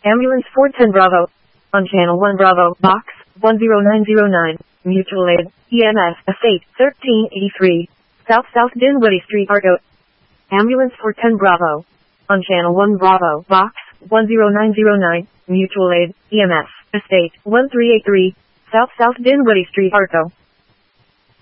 Ambulance 410 Bravo. On Channel 1 Bravo, Box 10909, Mutual Aid, EMS, Estate 1383, South Dinwiddie Street, Arco. Ambulance 410 Bravo. On Channel 1 Bravo, Box 10909, Mutual Aid, EMS, Estate 1383, South Dinwiddie Street, Arco.